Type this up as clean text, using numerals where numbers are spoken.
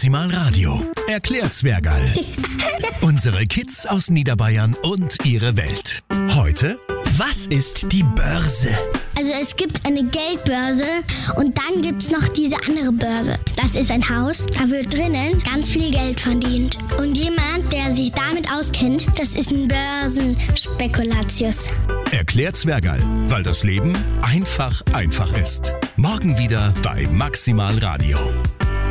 Maximal Radio. Erklärt Zwergerl. Unsere Kids aus Niederbayern und ihre Welt. Heute, was ist die Börse? Also es gibt eine Geldbörse und dann gibt es noch diese andere Börse. Das ist ein Haus, da wird drinnen ganz viel Geld verdient. Und jemand, der sich damit auskennt, das ist ein Börsenspekulatius. Erklärt Zwergerl, weil das Leben einfach ist. Morgen wieder bei Maximal Radio.